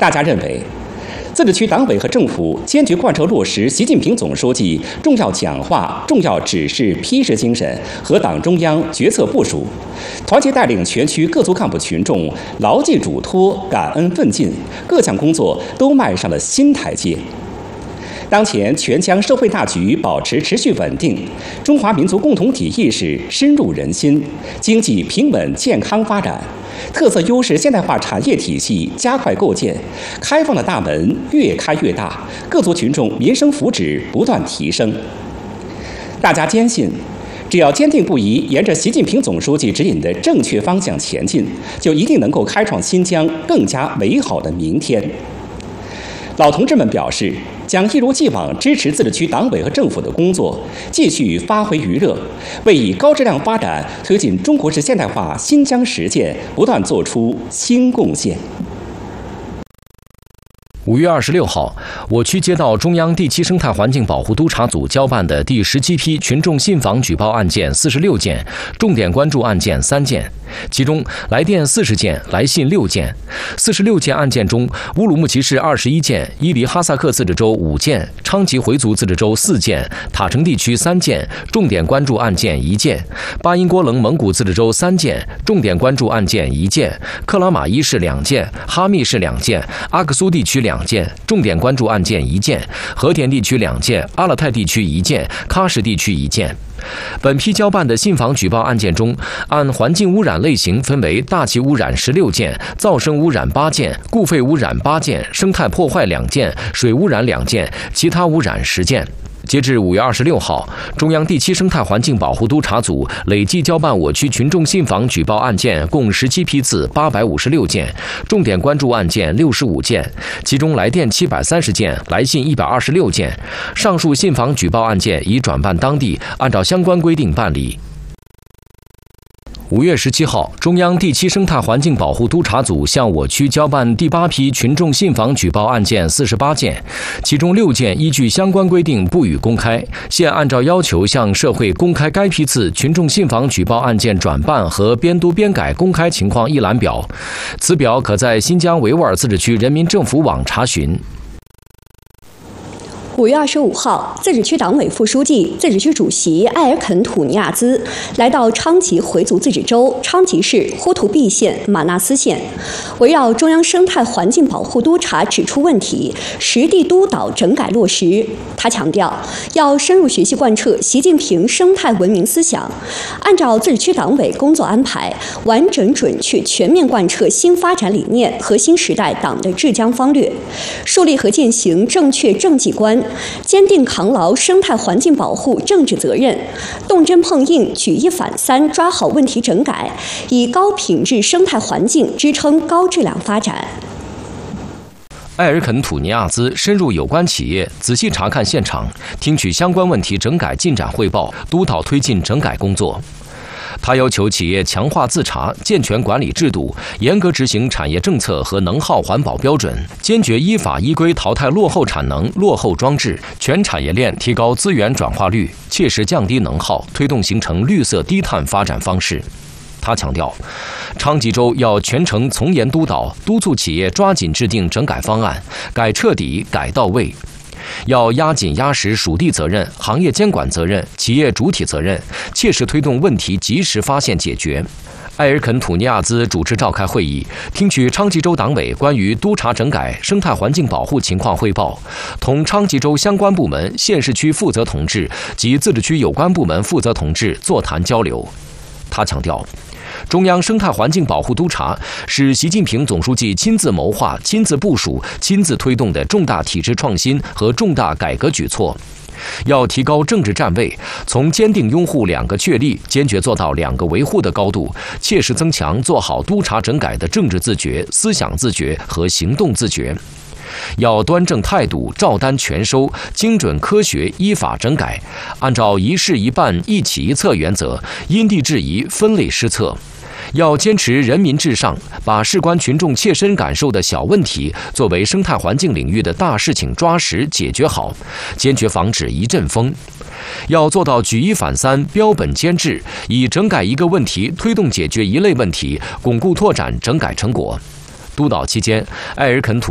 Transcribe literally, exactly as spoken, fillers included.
大家认为，自治区党委和政府坚决贯彻落实习近平总书记重要讲话、重要指示批示精神和党中央决策部署，团结带领全区各族干部群众牢记嘱托、感恩奋进，各项工作都迈上了新台阶。当前全疆社会大局保持持续稳定，中华民族共同体意识深入人心，经济平稳健康发展，特色优势现代化产业体系加快构建，开放的大门越开越大，各族群众民生福祉不断提升。大家坚信，只要坚定不移沿着习近平总书记指引的正确方向前进，就一定能够开创新疆更加美好的明天。老同志们表示，将一如既往支持自治区党委和政府的工作，继续发挥余热，为以高质量发展推进中国式现代化新疆实践不断做出新贡献。 五月二十六号，我区接到中央第七生态环境保护督察组交办的第十七批群众信访举报案件四十六件，重点关注案件三件，其中来电四十件，来信六件。四十六件案件中，乌鲁木齐市二十一件，伊犁哈萨克自治州五件，昌吉回族自治州四件，塔城地区三件，重点关注案件一件；巴音郭楞蒙古自治州三件，重点关注案件一件；克拉玛依市两件，哈密市两件，阿克苏地区两件，重点关注案件一件；和田地区两件，阿勒泰地区一件，喀什地区一件。本批交办的信访举报案件中，按环境污染类型分为大气污染十六件，噪声污染八件，固废污染八件，生态破坏两件，水污染两件，其他污染十件。截至五月二十六号，中央第七生态环境保护督察组累计交办我区群众信访举报案件共十七批次八百五十六件，重点关注案件六十五件，其中来电七百三十件，来信一百二十六件。上述信访举报案件已转办当地，按照相关规定办理。五月十七号，中央第七生态环境保护督察组向我区交办第八批群众信访举报案件四十八件，其中六件依据相关规定不予公开，现按照要求向社会公开该批次群众信访举报案件转办和编读编改公开情况一览表，此表可在新疆维吾尔自治区人民政府网查询。 五月二十五号，自治区党委副书记、自治区主席艾尔肯土尼亚兹来到昌吉回族自治州昌吉市呼图壁县马纳斯县，围绕中央生态环境保护督察指出问题，实地督导整改落实。他强调，要深入学习贯彻习近平生态文明思想，按照自治区党委工作安排，完整准确全面贯彻新发展理念和新时代党的治疆方略，树立和践行正确政绩观，坚定扛牢生态环境保护政治责任，动真碰硬，举一反三，抓好问题整改，以高品质生态环境支撑高质量发展。 艾尔肯土尼亚兹深入有关企业，仔细查看现场，听取相关问题整改进展汇报，督导推进整改工作。他要求企业强化自查，健全管理制度，严格执行产业政策和能耗环保标准，坚决依法依规淘汰落后产能、落后装置，全产业链提高资源转化率，切实降低能耗，推动形成绿色低碳发展方式。他强调，昌吉州要全程从严督导，督促企业抓紧制定整改方案，改彻底、改到位。要压紧压实属地责任、行业监管责任、企业主体责任，切实推动问题及时发现解决。艾尔肯土尼亚兹主持召开会议，听取昌吉州党委关于督查整改生态环境保护情况汇报，同昌吉州相关部门、县市区负责同志及自治区有关部门负责同志座谈交流。他强调，中央生态环境保护督察是习近平总书记亲自谋划、亲自部署、亲自推动的重大体制创新和重大改革举措。要提高政治站位，从坚定拥护两个确立、坚决做到两个维护的高度，切实增强做好督查整改的政治自觉、思想自觉和行动自觉。要端正态度，照单全收，精准科学依法整改，按照一事一办、一起一策原则，因地制宜、分类施策。要坚持人民至上，把事关群众切身感受的小问题作为生态环境领域的大事情抓实解决好，坚决防止一阵风。要做到举一反三、标本兼治，以整改一个问题推动解决一类问题，巩固拓展整改成果。督导期间，艾尔肯土